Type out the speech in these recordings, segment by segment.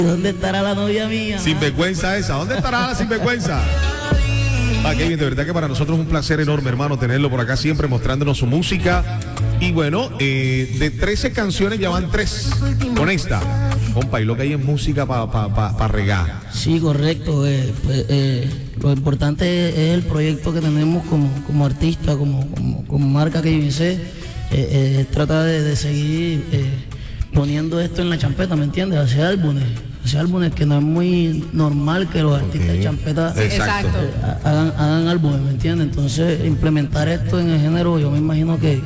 ¿Dónde estará la novia mía? Sinvergüenza esa. ¿Dónde estará la sinvergüenza? Kevin, de verdad que para nosotros es un placer enorme, hermano, tenerlo por acá siempre mostrándonos su música. Y bueno, de 13 canciones ya van 3 con esta. Compa, y lo que hay en música para regar. Sí, correcto. Lo importante es el proyecto que tenemos como artista, como marca que yo hice. Trata de seguir poniendo esto en la champeta, ¿me entiendes? Hacer álbumes que no es muy normal que los artistas de champeta hagan álbumes, ¿me entiendes? Entonces implementar esto en el género, yo me imagino que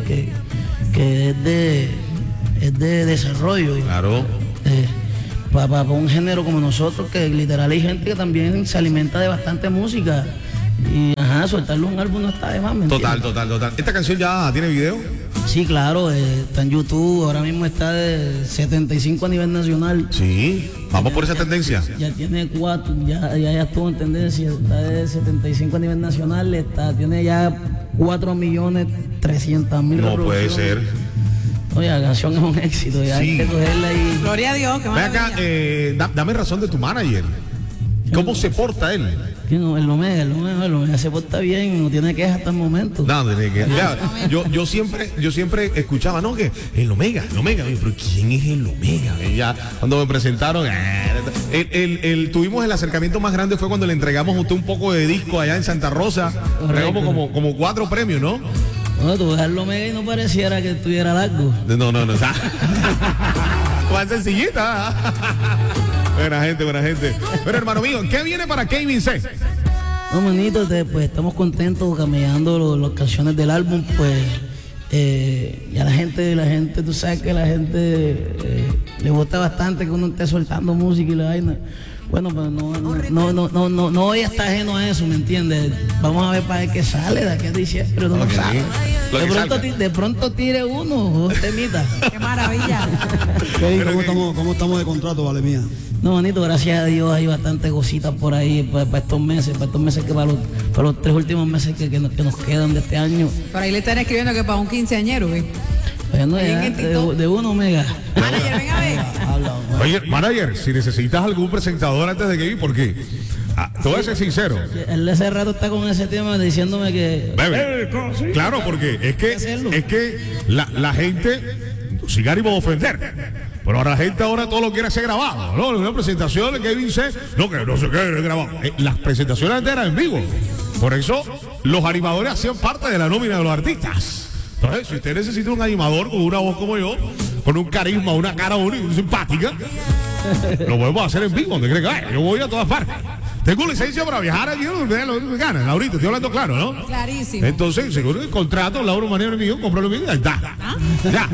es de desarrollo. Claro. Para un género como nosotros, que literal hay gente que también se alimenta de bastante música. Y soltarle un álbum no está de más, ¿me entiendes? Total. ¿Esta canción ya tiene video? Sí, claro, está en YouTube, ahora mismo está de 75 a nivel nacional. Sí, vamos por esa tendencia. Ya tiene 4, ya estuvo en tendencia, está de 75 a nivel nacional, tiene ya 4.300.000. No puede ser. Oye, la canción es un éxito, ya hay que cogerla y... Gloria a Dios, qué maravilla. Ven acá, dame razón de tu manager. ¿Cómo se porta él? El Omega se porta bien, no tiene quejas hasta el momento. No, tiene quejas. Yo siempre escuchaba, ¿no? Que el Omega, pero ¿quién es el Omega? Y ya cuando me presentaron, tuvimos el acercamiento más grande fue cuando le entregamos a usted un poco de disco allá en Santa Rosa. Entregamos como 4 premios, ¿no? No, tú ves al Omega y no pareciera que estuviera largo. No. Más sencillita. Buena gente. Pero hermano mío, ¿qué viene para Kevin C? No, manito, pues estamos contentos camellando las canciones del álbum, pues ya la gente, tú sabes que la gente le gusta bastante que uno esté soltando música y la vaina. Bueno, pues no voy a estar ajeno a eso, ¿me entiendes? Vamos a ver para ver qué sale de aquí a diciembre, no sabe. De pronto tire uno, temita. Qué maravilla. ¿Cómo estamos de contrato, vale mía? No, manito, gracias a Dios hay bastantes cositas por ahí para estos meses que para los 3 últimos meses que nos quedan de este año. Por ahí le están escribiendo que para un quinceañero, ¿ves? Bueno, de uno, Omega. Manager, venga a ver. Oye, manager, si necesitas algún presentador antes de que ir, ¿por qué? Te voy a ser sincero. Él hace rato está con ese tema diciéndome que... Bebe. Claro, porque es que la gente, sin ánimo de ofender, pero ahora la gente todo lo quiere hacer grabado, ¿no? Una presentación de Kevin C, que no se quede grabado. Las presentaciones antes eran en vivo. Por eso, los animadores hacían parte de la nómina de los artistas. Entonces, si usted necesita un animador con una voz como yo, con un carisma, una cara simpática, lo podemos hacer en vivo, donde cree que vaya. Yo voy a todas partes. Tengo licencia para viajar aquí donde me ganan. Ahorita estoy hablando claro, ¿no? Clarísimo. Entonces, según el contrato, Lauro Manero mío, compró lo mío y ahí está. Ya.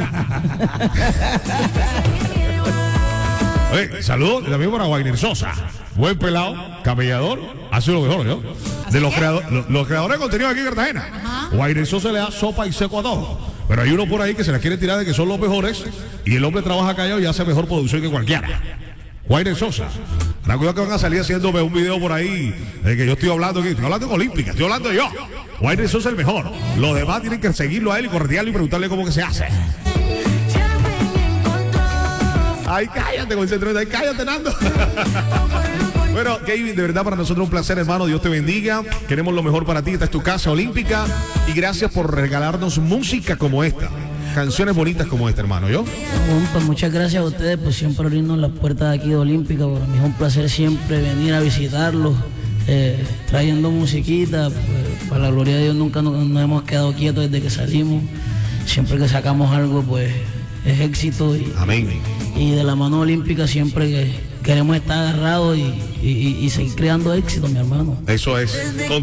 Oye, saludos también para Wagner Sosa. Buen pelado, camellador, hace lo mejor, ¿no? De los creadores de contenido aquí en Cartagena. Wagner Sosa le da sopa y seco a todo. Pero hay uno por ahí que se la quiere tirar de que son los mejores y el hombre trabaja callado y hace mejor producción que cualquiera. Wagner Sosa. La cuidado que van a salir haciéndome un video por ahí de que yo estoy hablando aquí. Estoy hablando en Olímpica, estoy hablando yo. Wagner Sosa es el mejor. Los demás tienen que seguirlo a él y corretearlo y preguntarle cómo que se hace. Ay, cállate, concéntrate. Ay, cállate, Nando. Bueno, Kevin, de verdad para nosotros un placer, hermano. Dios te bendiga. Queremos lo mejor para ti. Esta es tu casa olímpica. Y gracias por regalarnos música como esta. Canciones bonitas como esta, hermano. ¿Yo? Bueno, pues muchas gracias a ustedes por siempre abrirnos las puertas de aquí de Olímpica. Para mí es un placer siempre venir a visitarlos, trayendo musiquita. Pues, para la gloria de Dios nunca nos hemos quedado quietos desde que salimos. Siempre que sacamos algo, pues es éxito. Amén. Y de la mano olímpica siempre que queremos estar agarrados y seguir creando éxito, mi hermano. Eso es.